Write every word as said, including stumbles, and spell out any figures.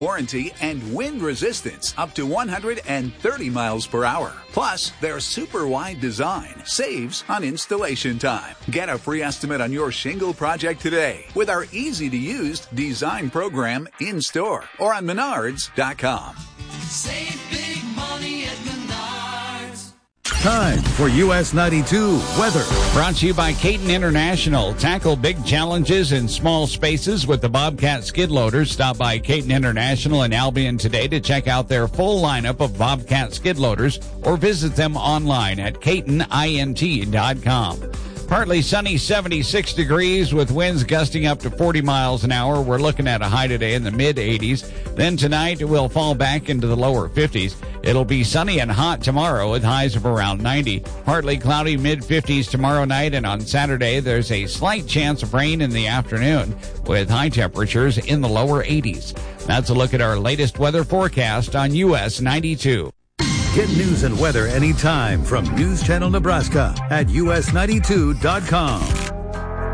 warranty and wind resistance up to one hundred thirty miles per hour. Plus, their super wide design saves on installation time. Get a free estimate on your shingle project today with our easy-to-use design program in-store or on menards dot com. Save big money at Menards. Time for U S ninety-two weather. Brought to you by Caton International. Tackle big challenges in small spaces with the Bobcat skid loaders. Stop by Caton International in Albion today to check out their full lineup of Bobcat skid loaders or visit them online at caton int dot com. Partly sunny, seventy-six degrees with winds gusting up to forty miles an hour. We're looking at a high today in the mid eighties. Then tonight we'll fall back into the lower fifties. It'll be sunny and hot tomorrow with highs of around ninety. Partly cloudy, mid fifties tomorrow night, and on Saturday there's a slight chance of rain in the afternoon with high temperatures in the lower eighties. That's a look at our latest weather forecast on U S ninety-two. Get news and weather anytime from News Channel Nebraska at U S ninety-two dot com.